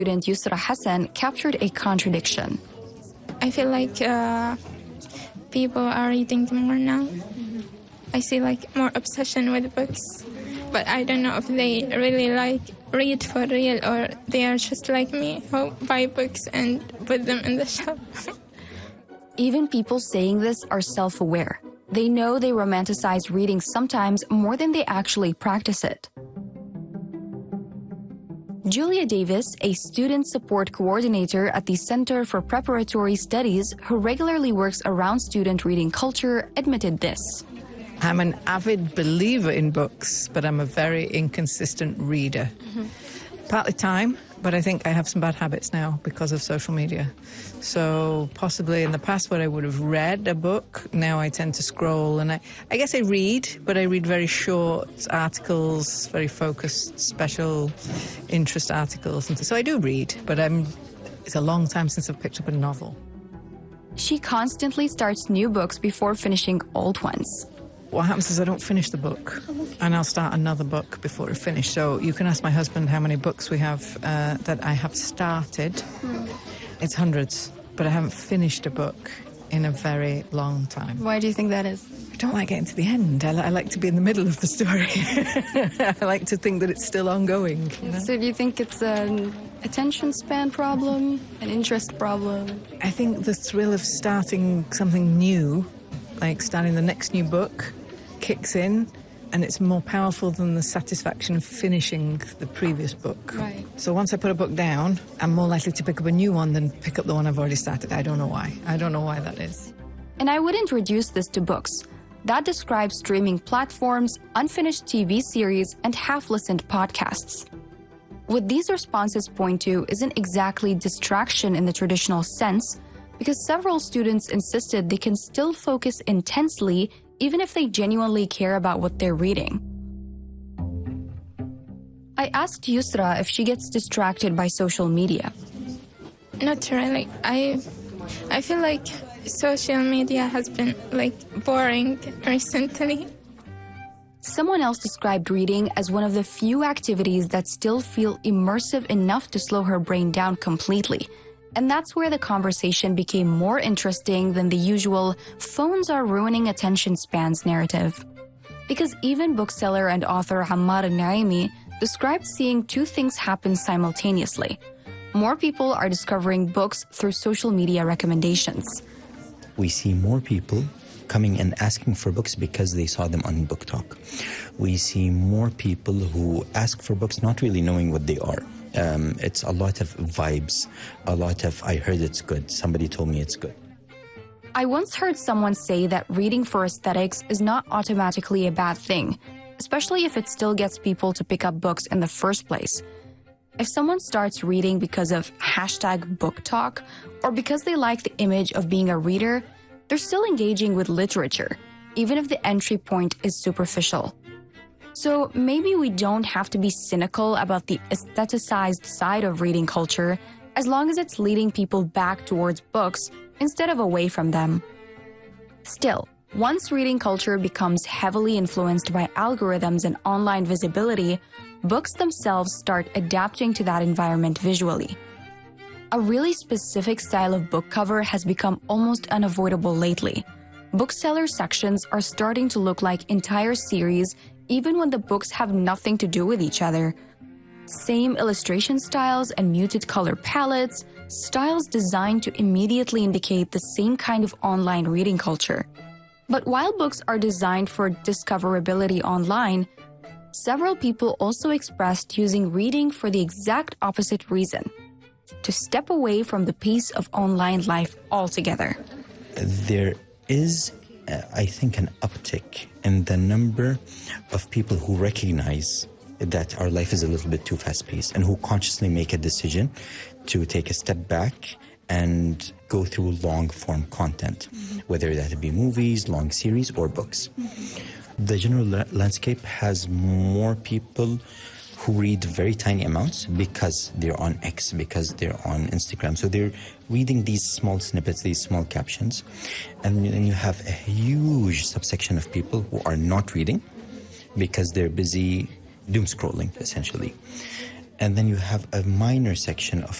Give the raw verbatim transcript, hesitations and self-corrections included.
Student Yusra Hassan captured a contradiction. I feel like uh, people are reading more now. I see like more obsession with books, but I don't know if they really like read for real or they are just like me who buy books and put them in the shelf. Even people saying this are self-aware. They know they romanticize reading sometimes more than they actually practice it. Julia Davis, a student support coordinator at the Center for Preparatory Studies who regularly works around student reading culture, admitted this. I'm an avid believer in books, but I'm a very inconsistent reader. Mm-hmm. Partly time, but I think I have some bad habits now because of social media. So possibly in the past where I would have read a book, now I tend to scroll. And I, I guess I read, but I read very short articles, very focused, special interest articles. And so I do read, but I'm, it's a long time since I've picked up a novel. She constantly starts new books before finishing old ones. What happens is I don't finish the book, and I'll start another book before I finish. So you can ask my husband how many books we have uh, that I have started. Mm. It's hundreds, but I haven't finished a book in a very long time. Why do you think that is? I don't like getting to the end. I, li- I like to be in the middle of the story. I like to think that it's still ongoing. You know? So do you think it's an attention span problem, an interest problem? I think the thrill of starting something new, like starting the next new book, kicks in, and it's more powerful than the satisfaction of finishing the previous book. Right. So once I put a book down, I'm more likely to pick up a new one than pick up the one I've already started. I don't know why. I don't know why that is. And I wouldn't reduce this to books. That describes streaming platforms, unfinished T V series, and half-listened podcasts. What these responses point to isn't exactly distraction in the traditional sense, because several students insisted they can still focus intensely even if they genuinely care about what they're reading. I asked Yusra if she gets distracted by social media. Not really. I, I feel like social media has been like boring recently. Someone else described reading as one of the few activities that still feel immersive enough to slow her brain down completely. And that's where the conversation became more interesting than the usual phones are ruining attention spans narrative. Because even bookseller and author Hammar al-Naimi described seeing two things happen simultaneously. More people are discovering books through social media recommendations. We see more people coming and asking for books because they saw them on Book Talk. We see more people who ask for books not really knowing what they are. Um, it's a lot of vibes, a lot of, I heard it's good, somebody told me it's good. I once heard someone say that reading for aesthetics is not automatically a bad thing, especially if it still gets people to pick up books in the first place. If someone starts reading because of hashtag book talk, or because they like the image of being a reader, they're still engaging with literature, even if the entry point is superficial. So maybe we don't have to be cynical about the aestheticized side of reading culture, as long as it's leading people back towards books instead of away from them. Still, once reading culture becomes heavily influenced by algorithms and online visibility, books themselves start adapting to that environment visually. A really specific style of book cover has become almost unavoidable lately. Bookseller sections are starting to look like entire series even when the books have nothing to do with each other. Same illustration styles and muted color palettes, styles designed to immediately indicate the same kind of online reading culture. But while books are designed for discoverability online, several people also expressed using reading for the exact opposite reason: to step away from the pace of online life altogether. There is, uh, I think, an uptick in the number of people who recognize that our life is a little bit too fast-paced and who consciously make a decision to take a step back and go through long-form content, mm-hmm. whether that be movies, long series, or books. Mm-hmm. The general la- landscape has more people who read very tiny amounts because they're on X, because they're on Instagram. So they're reading these small snippets, these small captions. And then you have a huge subsection of people who are not reading because they're busy doom scrolling, essentially. and then you have a minor section of